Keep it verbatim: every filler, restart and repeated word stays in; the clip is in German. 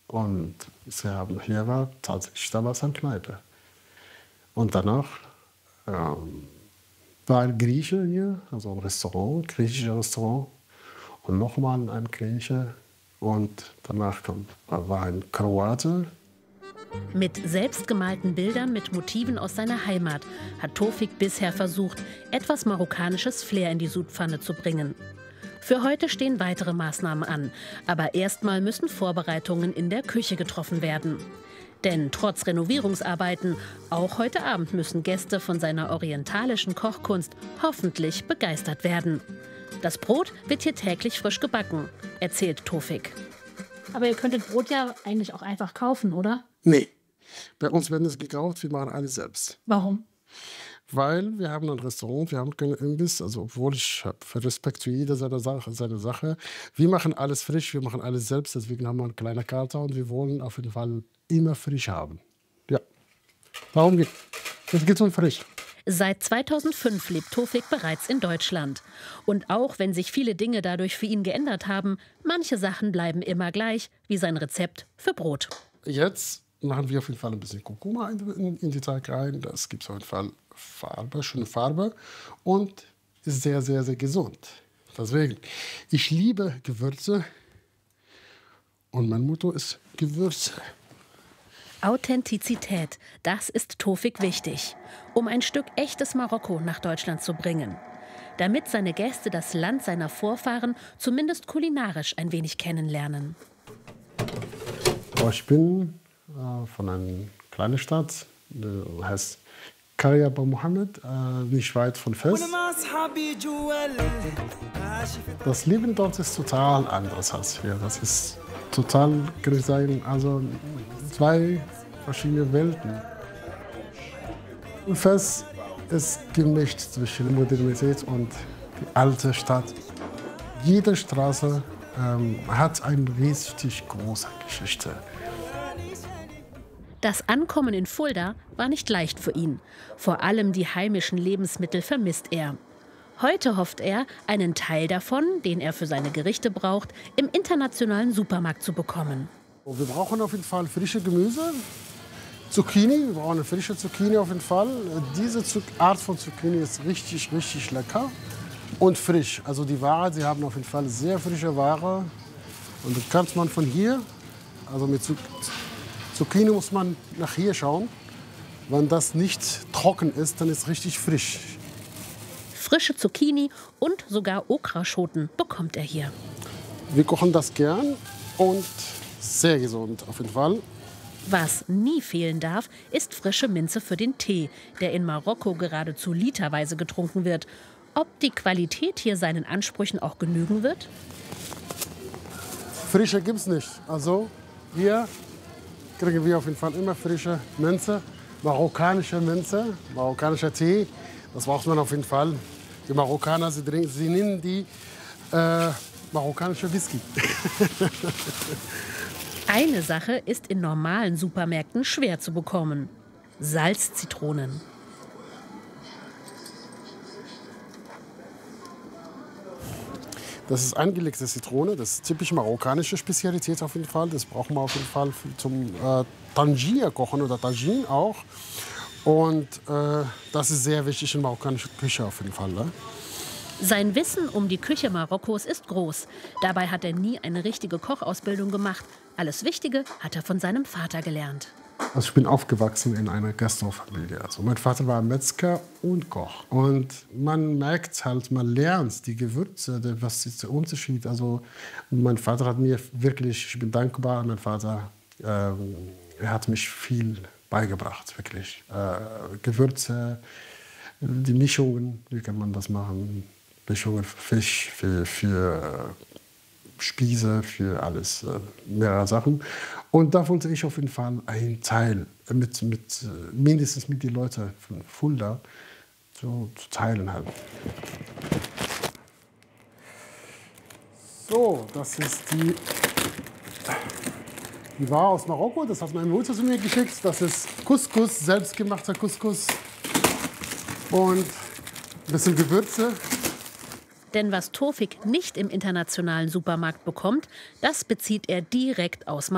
Und sie haben hier war tatsächlich damals eine Kneipe. Und danach ähm, war ein Grieche hier, also ein Restaurant, ein griechisches Restaurant. Und nochmal ein Grieche. Und danach kam, war ein Kroate. Mit selbstgemalten Bildern mit Motiven aus seiner Heimat hat Tofik bisher versucht, etwas marokkanisches Flair in die Sudpfanne zu bringen. Für heute stehen weitere Maßnahmen an, aber erstmal müssen Vorbereitungen in der Küche getroffen werden. Denn trotz Renovierungsarbeiten, auch heute Abend müssen Gäste von seiner orientalischen Kochkunst hoffentlich begeistert werden. Das Brot wird hier täglich frisch gebacken, erzählt Tofik. Aber ihr könntet Brot ja eigentlich auch einfach kaufen, oder? Nee, bei uns werden es gekauft, wir machen alles selbst. Warum? Weil wir haben ein Restaurant, wir haben keinen Imbiss, also obwohl ich habe Respekt für jeder seine Sache, seine Sache. Wir machen alles frisch, wir machen alles selbst, deswegen haben wir eine kleine Karte und wir wollen auf jeden Fall immer frisch haben. Ja, darum geht es. geht um frisch. Seit zweitausendfünf lebt Tofik bereits in Deutschland. Und auch wenn sich viele Dinge dadurch für ihn geändert haben, manche Sachen bleiben immer gleich, wie sein Rezept für Brot. Jetzt machen wir auf jeden Fall ein bisschen Kurkuma in, in, in die Teig rein. Das gibt auf jeden Fall Farbe, schöne Farbe und ist sehr, sehr, sehr gesund. Deswegen, ich liebe Gewürze und mein Motto ist Gewürze. Authentizität, das ist Tofik wichtig, um ein Stück echtes Marokko nach Deutschland zu bringen. Damit seine Gäste das Land seiner Vorfahren zumindest kulinarisch ein wenig kennenlernen. Ich bin äh, von einer kleinen Stadt, die heißt Karya Ba Mohammed, äh, nicht weit von Fes. Das Leben dort ist total anders als hier. Das ist total, kann ich sagen, also zwei verschiedene Welten. Und Fes ist gemischt zwischen Modernität und die alte Stadt. Jede Straße ähm, hat eine richtig große Geschichte. Das Ankommen in Fulda war nicht leicht für ihn. Vor allem die heimischen Lebensmittel vermisst er. Heute hofft er, einen Teil davon, den er für seine Gerichte braucht, im internationalen Supermarkt zu bekommen. Wir brauchen auf jeden Fall frische Gemüse, Zucchini, wir brauchen eine frische Zucchini auf jeden Fall. Diese Art von Zucchini ist richtig, richtig lecker und frisch. Also die Ware, sie haben auf jeden Fall sehr frische Ware. Und das kann man von hier, also mit Zucchini muss man nach hier schauen. Wenn das nicht trocken ist, dann ist es richtig frisch. Frische Zucchini und sogar Okraschoten bekommt er hier. Wir kochen das gern und sehr gesund auf jeden Fall. Was nie fehlen darf, ist frische Minze für den Tee, der in Marokko geradezu literweise getrunken wird. Ob die Qualität hier seinen Ansprüchen auch genügen wird? Frische gibt es nicht. Also hier kriegen wir auf jeden Fall immer frische Minze, marokkanische Minze, marokkanischer Tee. Das braucht man auf jeden Fall. Die Marokkaner, sie, trinken, sie nennen die äh, marokkanische Whisky. Eine Sache ist in normalen Supermärkten schwer zu bekommen: Salzzitronen. Das ist eingelegte Zitrone, das ist typisch marokkanische Spezialität auf jeden Fall. Das brauchen wir auf jeden Fall zum äh, Tangier kochen oder Tagine auch. Und äh, das ist sehr wichtig in marokkanischer Küche auf jeden Fall. Ne? Sein Wissen um die Küche Marokkos ist groß. Dabei hat er nie eine richtige Kochausbildung gemacht. Alles Wichtige hat er von seinem Vater gelernt. Also ich bin aufgewachsen in einer Gastrofamilie. Also mein Vater war Metzger und Koch. Und man merkt halt, man lernt die Gewürze, was ist der Unterschied. Also mein Vater hat mir wirklich, ich bin dankbar an meinen Vater, äh, er hat mich viel beigebracht, wirklich. Äh, Gewürze, die Mischungen, wie kann man das machen? Mischungen für Fisch, für, für Spieße, für alles, äh, mehrere Sachen. Und da wollte ich auf jeden Fall einen Teil mit, mit mindestens mit den Leuten von Fulda so, zu teilen halt. So, das ist die, die Ware aus Marokko. Das hat meine Mutter zu mir geschickt. Das ist Couscous, selbstgemachter Couscous und ein bisschen Gewürze. Denn was Tofik nicht im internationalen Supermarkt bekommt, das bezieht er direkt aus Marokko.